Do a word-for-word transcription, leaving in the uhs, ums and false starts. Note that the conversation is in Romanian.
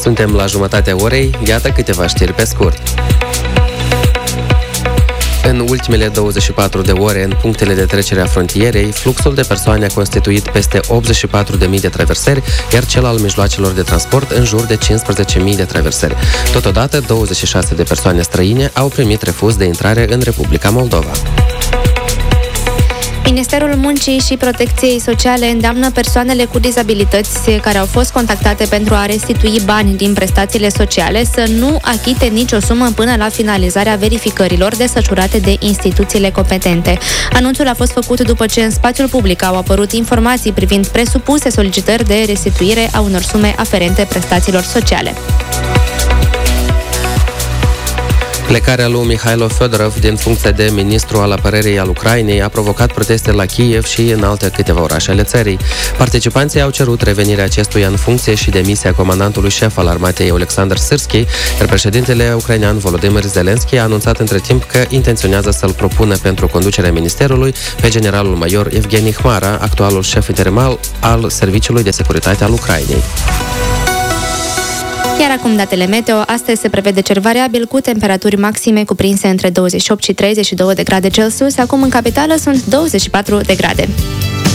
Suntem la jumătatea orei, iată câteva știri pe scurt. În ultimele douăzeci și patru de ore, în punctele de trecere a frontierei, fluxul de persoane a constituit peste optzeci și patru de mii de traversări, iar cel al mijloacelor de transport în jur de cincisprezece mii de traversări. Totodată, douăzeci și șase de persoane străine au primit refuz de intrare în Republica Moldova. Ministerul Muncii și Protecției Sociale îndeamnă persoanele cu dizabilități care au fost contactate pentru a restitui bani din prestațiile sociale să nu achite nicio sumă până la finalizarea verificărilor desfășurate de instituțiile competente. Anunțul a fost făcut după ce în spațiul public au apărut informații privind presupuse solicitări de restituire a unor sume aferente prestațiilor sociale. Plecarea lui Mihailo Fedorov din funcția de ministru al apărării al Ucrainei a provocat proteste la Kiev și în alte câteva orașe ale țării. Participanții au cerut revenirea acestuia în funcție și demisia comandantului șef al armatei Oleksandr Syrski, iar președintele ucrainean Volodymyr Zelensky a anunțat între timp că intenționează să-l propună pentru conducerea ministerului pe generalul major Evgeni Hmara, actualul șef interimal al Serviciului de Securitate al Ucrainei. Iar acum datele meteo. Astăzi se prevede cer variabil cu temperaturi maxime cuprinse între douăzeci și opt și treizeci și doi de grade Celsius. Acum în capitală sunt douăzeci și patru de grade.